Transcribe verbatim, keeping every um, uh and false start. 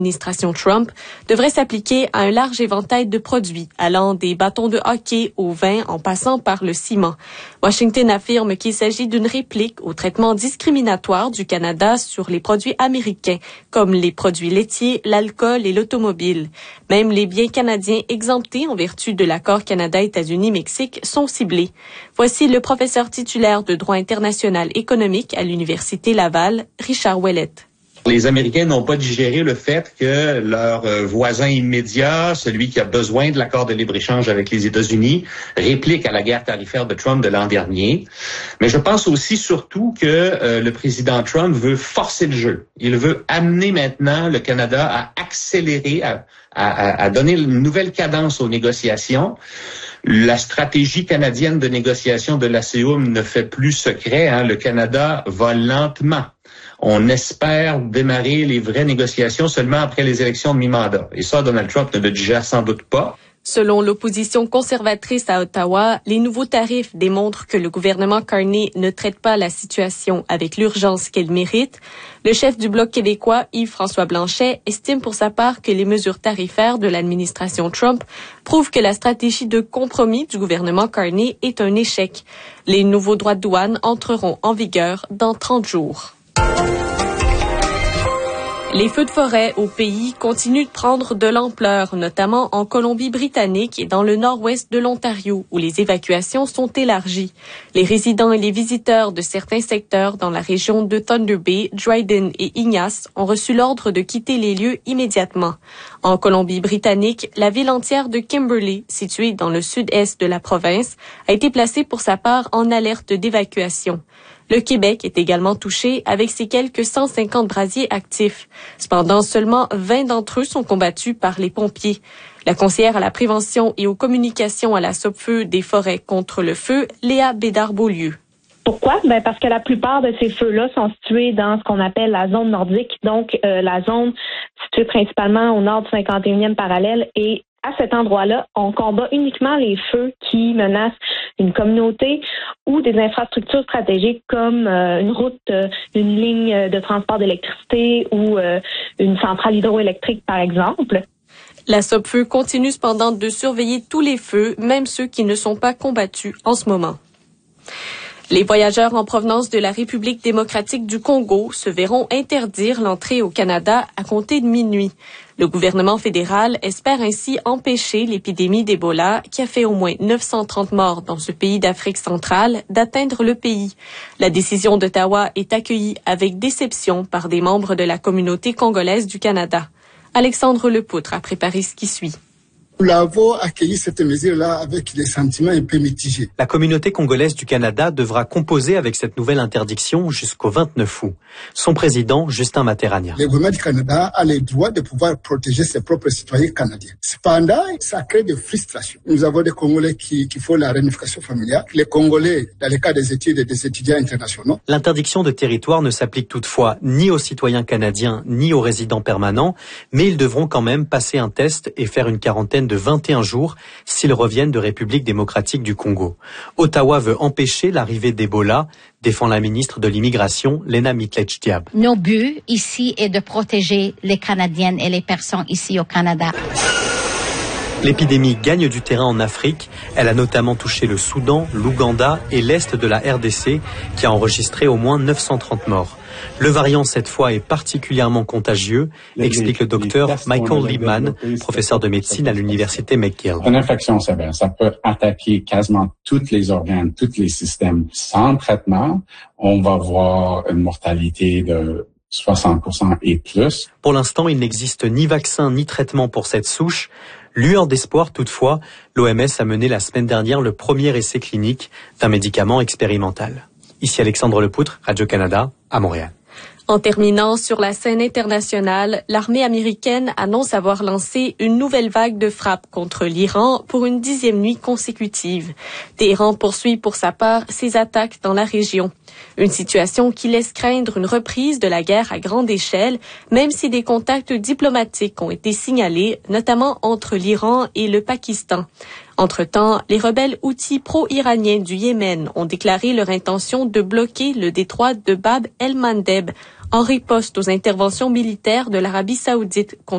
L'administration Trump devrait s'appliquer à un large éventail de produits, allant des bâtons de hockey au vin en passant par le ciment. Washington affirme qu'il s'agit d'une réplique au traitement discriminatoire du Canada sur les produits américains, comme les produits laitiers, l'alcool et l'automobile. Même les biens canadiens exemptés en vertu de l'accord Canada-États-Unis-Mexique sont ciblés. Voici le professeur titulaire de droit international économique à l'Université Laval, Richard Ouellette. Les Américains n'ont pas digéré le fait que leur voisin immédiat, celui qui a besoin de l'accord de libre-échange avec les États-Unis, réplique à la guerre tarifaire de Trump de l'an dernier. Mais je pense aussi surtout que euh, le président Trump veut forcer le jeu. Il veut amener maintenant le Canada à accélérer, à, à, à donner une nouvelle cadence aux négociations. La stratégie canadienne de négociation de l'A C E U ne fait plus secret. Hein. Le Canada va lentement. On espère démarrer les vraies négociations seulement après les élections de mi-mandat. Et ça, Donald Trump ne le digère sans doute pas. Selon l'opposition conservatrice à Ottawa, les nouveaux tarifs démontrent que le gouvernement Carney ne traite pas la situation avec l'urgence qu'elle mérite. Le chef du Bloc québécois, Yves-François Blanchet, estime pour sa part que les mesures tarifaires de l'administration Trump prouvent que la stratégie de compromis du gouvernement Carney est un échec. Les nouveaux droits de douane entreront en vigueur dans trente jours. Les feux de forêt au pays continuent de prendre de l'ampleur, notamment en Colombie-Britannique et dans le nord-ouest de l'Ontario, où les évacuations sont élargies. Les résidents et les visiteurs de certains secteurs dans la région de Thunder Bay, Dryden et Ignace ont reçu l'ordre de quitter les lieux immédiatement. En Colombie-Britannique, la ville entière de Kimberley, située dans le sud-est de la province, a été placée pour sa part en alerte d'évacuation. Le Québec est également touché avec ses quelques cent cinquante brasiers actifs. Cependant, seulement vingt d'entre eux sont combattus par les pompiers. La conseillère à la prévention et aux communications à la Sopfeu des forêts contre le feu, Léa Bédard-Beaulieu. Pourquoi? Ben parce que la plupart de ces feux-là sont situés dans ce qu'on appelle la zone nordique, donc euh, la zone située principalement au nord du cinquante et unième parallèle. Et à cet endroit-là, on combat uniquement les feux qui menacent une communauté ou des infrastructures stratégiques comme euh, une route, euh, une ligne de transport d'électricité ou euh, une centrale hydroélectrique, par exemple. La Sopfeu continue cependant de surveiller tous les feux, même ceux qui ne sont pas combattus en ce moment. Les voyageurs en provenance de la République démocratique du Congo se verront interdire l'entrée au Canada à compter de minuit. Le gouvernement fédéral espère ainsi empêcher l'épidémie d'Ebola, qui a fait au moins neuf cent trente morts dans ce pays d'Afrique centrale, d'atteindre le pays. La décision d'Ottawa est accueillie avec déception par des membres de la communauté congolaise du Canada. Alexandre Lepoutre a préparé ce qui suit. Nous l'avons accueilli cette mesure-là avec des sentiments un peu mitigés. La communauté congolaise du Canada devra composer avec cette nouvelle interdiction jusqu'au vingt-neuf août. Son président, Justin Materania. Le gouvernement du Canada a le droit de pouvoir protéger ses propres citoyens canadiens. Cependant, ça crée des frustrations. Nous avons des Congolais qui, qui font la réunification familiale. Les Congolais, dans le cas des études et des étudiants internationaux. L'interdiction de territoire ne s'applique toutefois ni aux citoyens canadiens ni aux résidents permanents, mais ils devront quand même passer un test et faire une quarantaine de vingt et un jours s'ils reviennent de République démocratique du Congo. Ottawa veut empêcher l'arrivée d'Ebola, défend la ministre de l'Immigration, Lena Mitlech-Diab. Nos buts ici est de protéger les Canadiennes et les personnes ici au Canada. L'épidémie gagne du terrain en Afrique. Elle a notamment touché le Soudan, l'Ouganda et l'Est de la R D C, qui a enregistré au moins neuf cent trente morts. Le variant, cette fois, est particulièrement contagieux, explique le docteur Michael Liebman, professeur de médecine à l'université McGill. Une infection sévère, ça peut attaquer quasiment tous les organes, tous les systèmes. Sans traitement, on va voir une mortalité de soixante pour cent et plus. Pour l'instant, il n'existe ni vaccin ni traitement pour cette souche. Lueur d'espoir, toutefois, l'O M S a mené la semaine dernière le premier essai clinique d'un médicament expérimental. Ici Alexandre Lepoutre, Radio-Canada, à Montréal. En terminant sur la scène internationale, l'armée américaine annonce avoir lancé une nouvelle vague de frappes contre l'Iran pour une dixième nuit consécutive. Téhéran poursuit pour sa part ses attaques dans la région. Une situation qui laisse craindre une reprise de la guerre à grande échelle, même si des contacts diplomatiques ont été signalés, notamment entre l'Iran et le Pakistan. Entre-temps, les rebelles houthis pro-iraniens du Yémen ont déclaré leur intention de bloquer le détroit de Bab el-Mandeb en riposte aux interventions militaires de l'Arabie saoudite contre